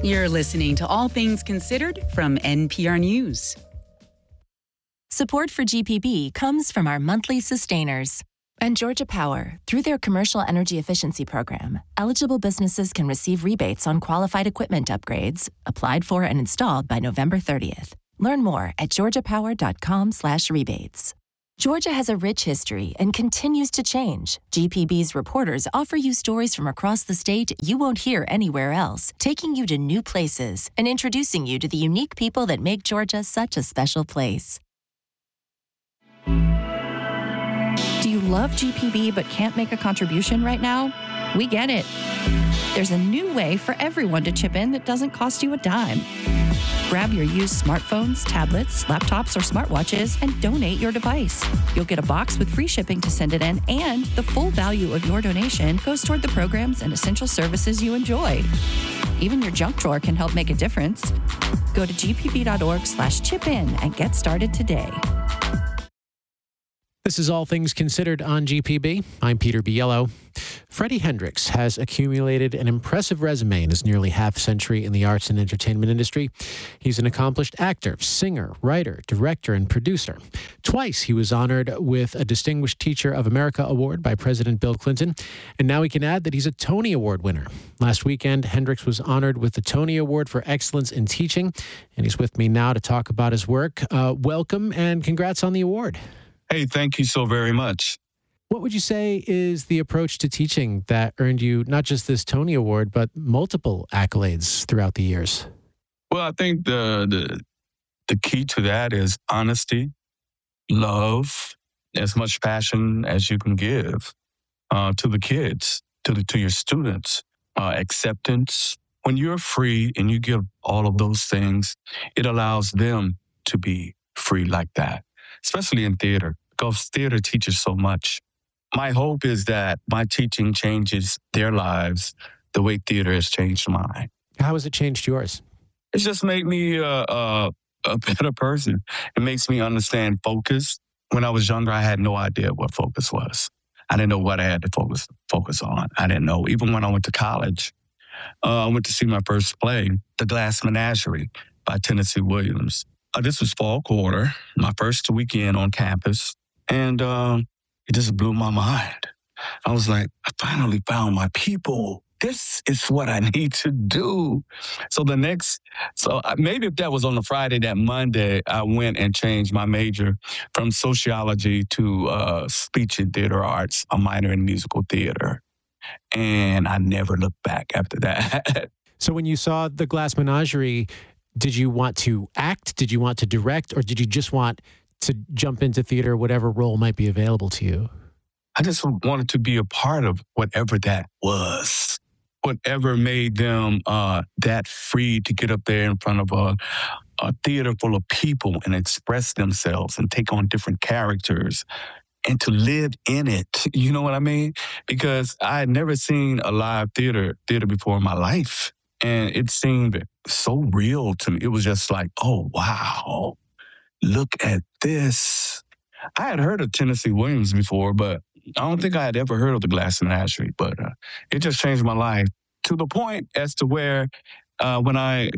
You're listening to All Things Considered from NPR News. Support for GPB comes from our monthly sustainers. And Georgia Power, through their Commercial Energy Efficiency Program, eligible businesses can receive rebates on qualified equipment upgrades, applied for and installed by November 30th. Learn more at georgiapower.com/rebates. Georgia has a rich history and continues to change. GPB's reporters offer you stories from across the state you won't hear anywhere else, taking you to new places and introducing you to the unique people that make Georgia such a special place. Do you love GPB but can't make a contribution right now? We get it. There's a new way for everyone to chip in that doesn't cost you a dime. Grab your used smartphones, tablets, laptops, or smartwatches and donate your device. You'll get a box with free shipping to send it in, and the full value of your donation goes toward the programs and essential services you enjoy. Even your junk drawer can help make a difference. Go to gpb.org/chip-in and get started today. This is All Things Considered on GPB. I'm Peter Biello. Freddie Hendrix has accumulated an impressive resume in his nearly half-century in the arts and entertainment industry. He's an accomplished actor, singer, writer, director, and producer. Twice he was honored with a Distinguished Teacher of America Award by President Bill Clinton, and now we can add that he's a Tony Award winner. Last weekend, Hendrix was honored with the Tony Award for Excellence in Teaching, and he's with me now to talk about his work. Welcome and congrats on the award. Hey, thank you so very much. What would you say is the approach to teaching that earned you not just this Tony Award, but multiple accolades throughout the years? Well, I think the key to that is honesty, love, as much passion as you can give to the kids, to your students, acceptance. When you're free and you give all of those things, it allows them to be free like that, especially in theater, because theater teaches so much. My hope is that my teaching changes their lives the way theater has changed mine. How has it changed yours? It's just made me a better person. It makes me understand focus. When I was younger, I had no idea what focus was. I didn't know what I had to focus on. I didn't know. Even when I went to college, I went to see my first play, The Glass Menagerie by Tennessee Williams. This was fall quarter, my first weekend on campus, and it just blew my mind. I was like, I finally found my people. This is what I need to do. So maybe if that was on a Friday, that Monday, I went and changed my major from sociology to speech and theater arts, a minor in musical theater. And I never looked back after that. So when you saw The Glass Menagerie, did you want to act? Did you want to direct? Or did you just want to jump into theater, whatever role might be available to you? I just wanted to be a part of whatever that was. Whatever made them that free to get up there in front of a theater full of people and express themselves and take on different characters and to live in it. You know what I mean? Because I had never seen a live theater before in my life. And it seemed so real to me. It was just like, oh, wow, look at this. I had heard of Tennessee Williams before, but I don't think I had ever heard of The Glass Menagerie. But it just changed my life to the point as to where when my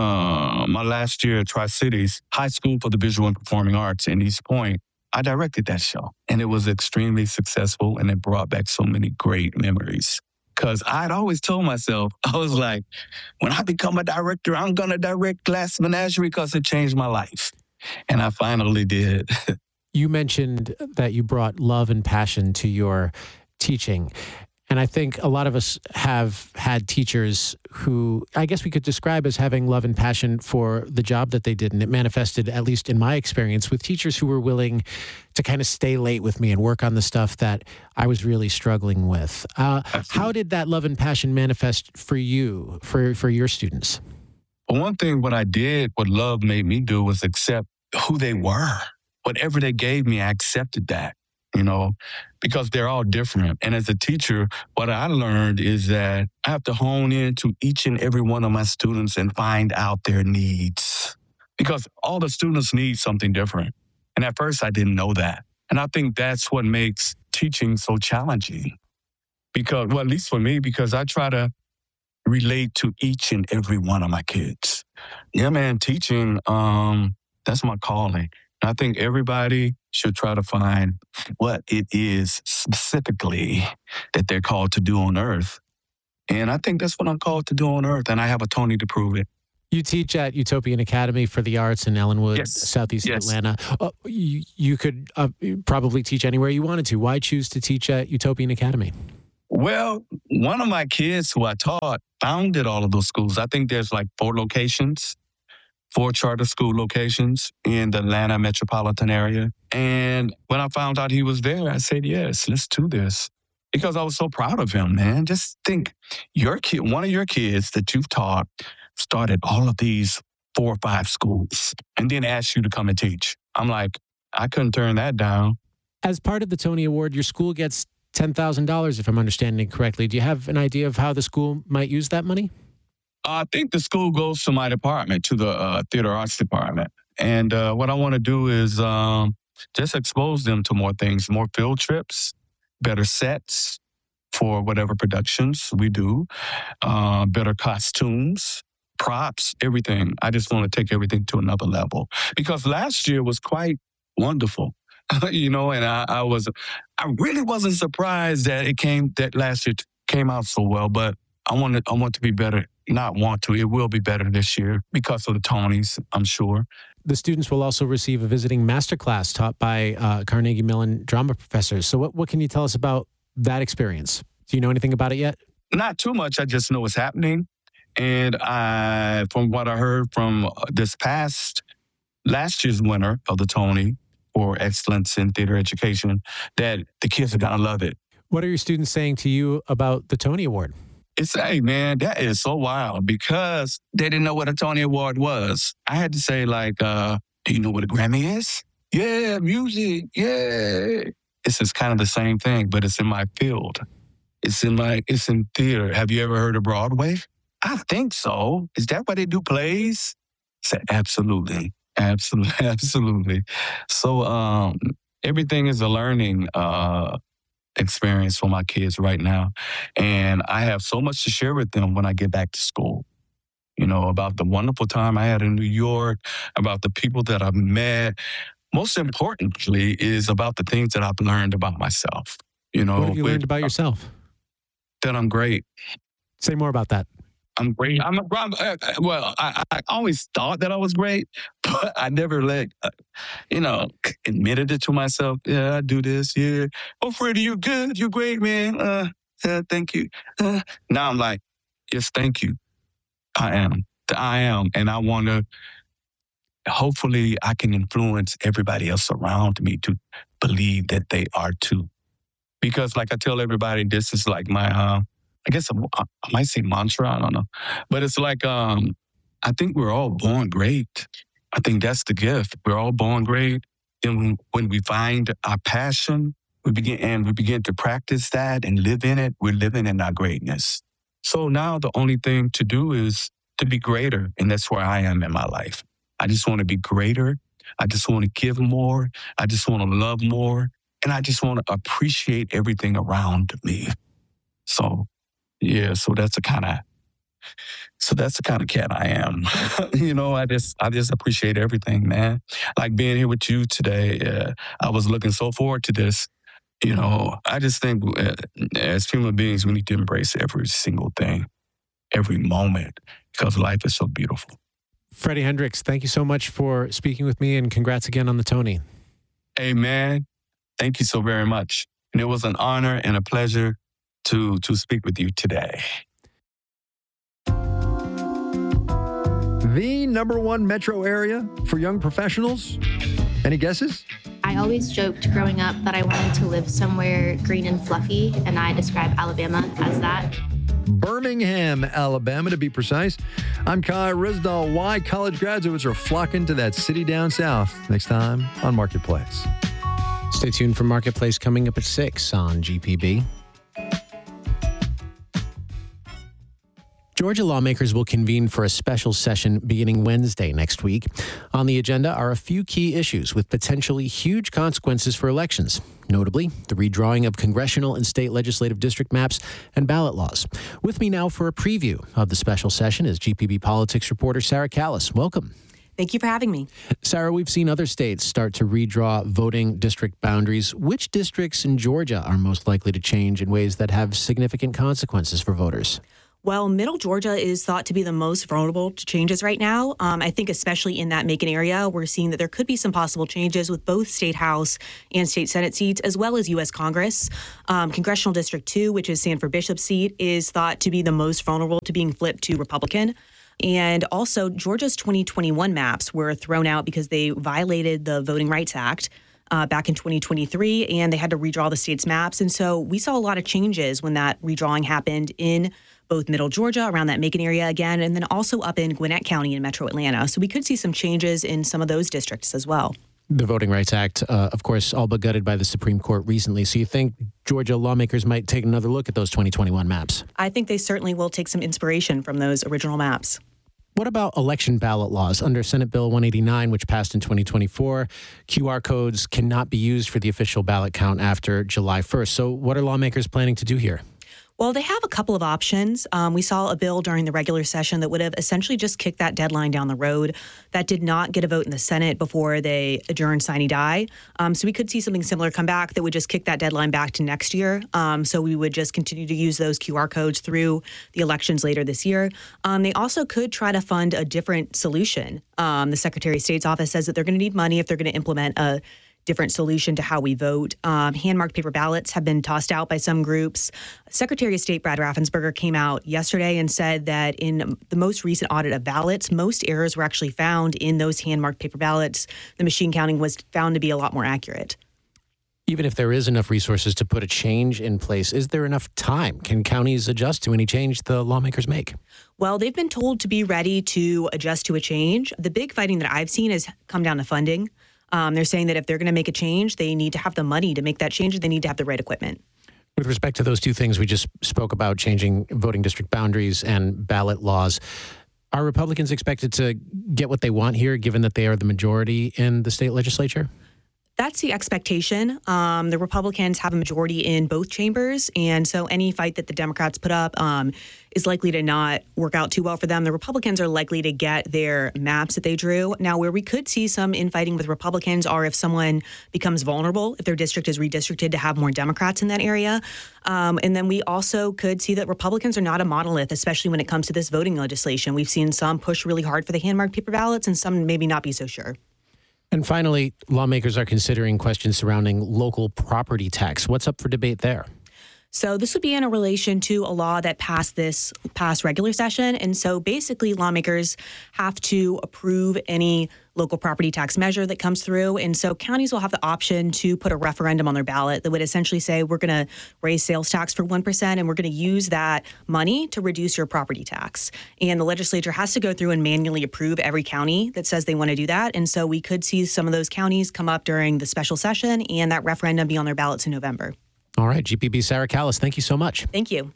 last year at Tri-Cities, High School for the Visual and Performing Arts in East Point, I directed that show. And it was extremely successful, and it brought back so many great memories. Because I'd always told myself, I was like, when I become a director, I'm going to direct Glass Menagerie because it changed my life. And I finally did. You mentioned that you brought love and passion to your teaching. And I think a lot of us have had teachers who I guess we could describe as having love and passion for the job that they did. And it manifested, at least in my experience, with teachers who were willing to kind of stay late with me and work on the stuff that I was really struggling with. How did that love and passion manifest for you, for your students? Well, one thing what love made me do was accept who they were. Whatever they gave me, I accepted that. You know, because they're all different. And as a teacher, what I learned is that I have to hone into each and every one of my students and find out their needs. Because all the students need something different. And at first, I didn't know that. And I think that's what makes teaching so challenging. Because, well, at least for me, because I try to relate to each and every one of my kids. Yeah, man, teaching, that's my calling. I think everybody should try to find what it is specifically that they're called to do on earth. And I think that's what I'm called to do on earth, and I have a Tony to prove it. You teach at Utopian Academy for the Arts in Ellenwood, southeast of Atlanta. You could probably teach anywhere you wanted to. Why choose to teach at Utopian Academy? Well, one of my kids who I taught founded all of those schools. I think there's like 4 charter school locations in the Atlanta metropolitan area. And when I found out he was there, I said, yes, let's do this. Because I was so proud of him, man. Just think, your kid, one of your kids that you've taught started all of these 4 or 5 schools and then asked you to come and teach. I'm like, I couldn't turn that down. As part of the Tony Award, your school gets $10,000, if I'm understanding correctly. Do you have an idea of how the school might use that money? I think the school goes to my department, to the theater arts department. And what I want to do is just expose them to more things, more field trips, better sets for whatever productions we do, better costumes, props, everything. I just want to take everything to another level. Because last year was quite wonderful. And I really wasn't surprised that last year came out so well, but I want to be better. It will be better this year because of the Tonys, I'm sure. The students will also receive a visiting masterclass taught by Carnegie Mellon drama professors. So what can you tell us about that experience? Do you know anything about it yet? Not too much. I just know it's happening. And from what I heard from last year's winner of the Tony for excellence in theater education, that the kids are going to love it. What are your students saying to you about the Tony Award? Hey, man, that is so wild because they didn't know what a Tony Award was. I had to say, like, do you know what a Grammy is? Yeah, music, yeah. It's just kind of the same thing, but it's in my field. It's in theater. Have you ever heard of Broadway? I think so. Is that why they do plays? I said, absolutely. So everything is a learning experience for my kids right now. And I have so much to share with them when I get back to school. About the wonderful time I had in New York, about the people that I've met. Most importantly is about the things that I've learned about myself. What have you learned about yourself? That I'm great. Say more about that. I'm great. I always thought that I was great, but I never admitted it to myself. Yeah, I do this. Yeah. Oh, Freddie, you're good. You're great, man. Thank you. Now I'm like, yes, thank you. I am. And I want to, hopefully I can influence everybody else around me to believe that they are too. Because like I tell everybody, this is like my, I guess I might say mantra, I don't know. But it's like, I think we're all born great. I think that's the gift. We're all born great. And when we find our passion, we begin to practice that and live in it, we're living in our greatness. So now the only thing to do is to be greater. And that's where I am in my life. I just want to be greater. I just want to give more. I just want to love more. And I just want to appreciate everything around me. So, yeah, so that's the kind of cat I am. I just appreciate everything, man. Like being here with you today. I was looking so forward to this. I just think as human beings, we need to embrace every single thing, every moment, because life is so beautiful. Freddie Hendrix, thank you so much for speaking with me, and congrats again on the Tony. Hey, man, thank you so very much. And it was an honor and a pleasure to speak with you today. The #1 metro area for young professionals? Any guesses? I always joked growing up that I wanted to live somewhere green and fluffy, and I describe Alabama as that. Birmingham, Alabama, to be precise. I'm Kai Rizdal. Why college graduates are flocking to that city down south. Next time on Marketplace. Stay tuned for Marketplace coming up at 6 on GPB. Georgia lawmakers will convene for a special session beginning Wednesday next week. On the agenda are a few key issues with potentially huge consequences for elections, notably the redrawing of congressional and state legislative district maps and ballot laws. With me now for a preview of the special session is GPB politics reporter Sarah Callis. Welcome. Thank you for having me. Sarah, we've seen other states start to redraw voting district boundaries. Which districts in Georgia are most likely to change in ways that have significant consequences for voters? Well, Middle Georgia is thought to be the most vulnerable to changes right now. I think especially in that Macon area, we're seeing that there could be some possible changes with both state House and state Senate seats, as well as U.S. Congress. Congressional District 2, which is Sanford Bishop's seat, is thought to be the most vulnerable to being flipped to Republican. And also, Georgia's 2021 maps were thrown out because they violated the Voting Rights Act back in 2023, and they had to redraw the state's maps. And so we saw a lot of changes when that redrawing happened in both Middle Georgia, around that Macon area again, and then also up in Gwinnett County in Metro Atlanta. So we could see some changes in some of those districts as well. The Voting Rights Act, of course, all but gutted by the Supreme Court recently. So you think Georgia lawmakers might take another look at those 2021 maps? I think they certainly will take some inspiration from those original maps. What about election ballot laws? Under Senate Bill 189, which passed in 2024, QR codes cannot be used for the official ballot count after July 1st. So what are lawmakers planning to do here? Well, they have a couple of options. We saw a bill during the regular session that would have essentially just kicked that deadline down the road. That did not get a vote in the Senate before they adjourned sine die. So we could see something similar come back that would just kick that deadline back to next year. So we would just continue to use those QR codes through the elections later this year. They also could try to fund a different solution. The Secretary of State's office says that they're going to need money if they're going to implement a different solution to how we vote. Hand-marked paper ballots have been tossed out by some groups. Secretary of State Brad Raffensperger came out yesterday and said that in the most recent audit of ballots, most errors were actually found in those hand-marked paper ballots. The machine counting was found to be a lot more accurate. Even if there is enough resources to put a change in place, is there enough time? Can counties adjust to any change the lawmakers make? Well, they've been told to be ready to adjust to a change. The big fighting that I've seen has come down to funding. They're saying that if they're going to make a change, they need to have the money to make that change, and they need to have the right equipment. With respect to those two things we just spoke about, changing voting district boundaries and ballot laws, are Republicans expected to get what they want here, given that they are the majority in the state legislature? That's the expectation. The Republicans have a majority in both chambers, and so any fight that the Democrats put up is likely to not work out too well for them. The Republicans are likely to get their maps that they drew. Now, where we could see some infighting with Republicans are if someone becomes vulnerable, if their district is redistricted to have more Democrats in that area. And then we also could see that Republicans are not a monolith, especially when it comes to this voting legislation. We've seen some push really hard for the hand-marked paper ballots and some maybe not be so sure. And finally, lawmakers are considering questions surrounding local property tax. What's up for debate there? So this would be in relation to a law that passed this past regular session. And so basically lawmakers have to approve any local property tax measure that comes through. And so counties will have the option to put a referendum on their ballot that would essentially say, we're going to raise sales tax for 1% and we're going to use that money to reduce your property tax. And the legislature has to go through and manually approve every county that says they want to do that. And so we could see some of those counties come up during the special session and that referendum be on their ballots in November. All right, GPB Sarah Callis, thank you so much. Thank you.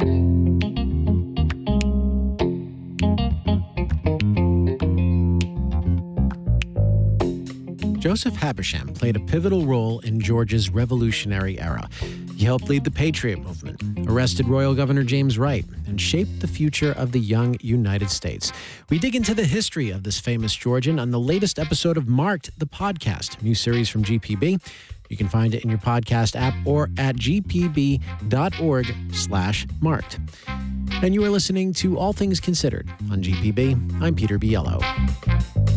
Joseph Habersham played a pivotal role in Georgia's revolutionary era. He helped lead the Patriot Movement, arrested Royal Governor James Wright, and shaped the future of the young United States. We dig into the history of this famous Georgian on the latest episode of Marked, the podcast, new series from GPB. You can find it in your podcast app or at gpb.org/marked. And you are listening to All Things Considered on GPB. I'm Peter Biello.